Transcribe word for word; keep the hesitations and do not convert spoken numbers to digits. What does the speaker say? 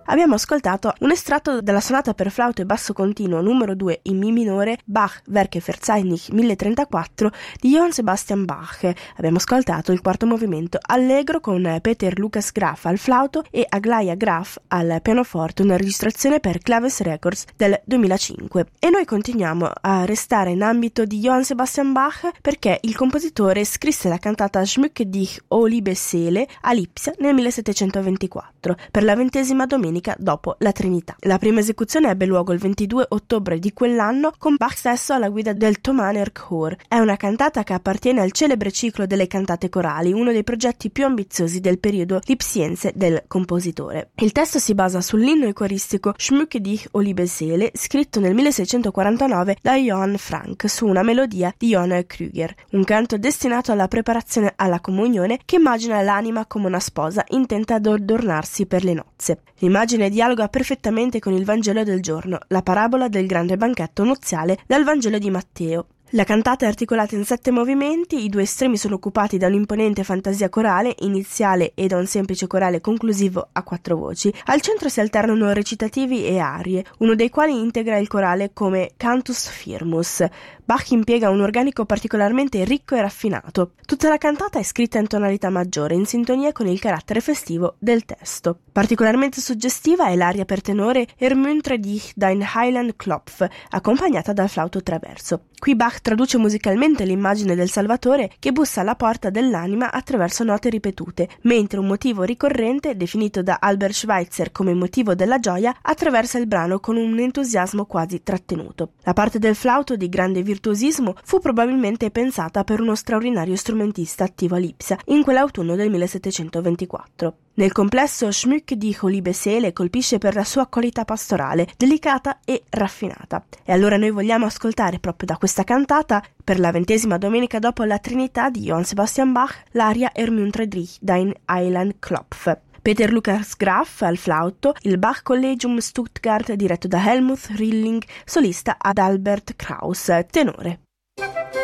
Abbiamo ascoltato un estratto dalla sonata per flauto e basso continuo numero due in Mi minore Bach Werkverzeichnis mille trentaquattro di Johann Sebastian Bach. Abbiamo ascoltato il quarto movimento allegro con Peter Lukas Graf al flauto e Aglaia Graf al pianoforte, una registrazione per Claves Records del duemilacinque. E noi continuiamo a restare in ambito di Johann Sebastian Bach perché il compositore scrisse la cantata Schmücke dich, o liebe Seele a Lipsia nel millesettecentoventiquattro per la ventesima domenica dopo la Trinità. La prima esecuzione ebbe luogo il ventidue ottobre di quell'anno con Bach stesso alla guida del Thomaner Chor. È una cantata che appartiene al celebre ciclo delle cantate corali, uno dei progetti più ambiziosi del periodo lipsiense del compositore. Il testo si basa sull'inno equaristico Schmücke dich, o liebe Seele, scritto nel milleseicentoquarantanove da Johann Frank su una melodia di Johann Krüger, un canto destinato alla preparazione alla comunione che immagina l'anima come una sposa intenta ad adornarsi per le nozze. L'immagine dialoga perfettamente con il Vangelo del giorno, la parabola del grande banchetto nuziale dal Vangelo di Matteo. La cantata è articolata in sette movimenti, i due estremi sono occupati da un'imponente fantasia corale iniziale e da un semplice corale conclusivo a quattro voci. Al centro si alternano recitativi e arie, uno dei quali integra il corale come cantus firmus. Bach impiega un organico particolarmente ricco e raffinato. Tutta la cantata è scritta in tonalità maggiore, in sintonia con il carattere festivo del testo. Particolarmente suggestiva è l'aria per tenore Ermuntre dich dein Heiland Klopf, accompagnata dal flauto traverso. Qui Bach traduce musicalmente l'immagine del Salvatore che bussa alla porta dell'anima attraverso note ripetute, mentre un motivo ricorrente, definito da Albert Schweitzer come motivo della gioia, attraversa il brano con un entusiasmo quasi trattenuto. La parte del flauto di grande virtuosismo fu probabilmente pensata per uno straordinario strumentista attivo a Lipsia in quell'autunno del millesettecentoventiquattro. Nel complesso Schmücke dich, o liebe Seele colpisce per la sua qualità pastorale, delicata e raffinata. E allora noi vogliamo ascoltare proprio da questa cantata, per la ventesima domenica dopo la Trinità di Johann Sebastian Bach, l'aria Ermuntre dich dein Heiland Klopf. Peter Lukas Graf al flauto, il Bach Collegium Stuttgart diretto da Helmut Rilling, solista ad Albert Kraus, tenore.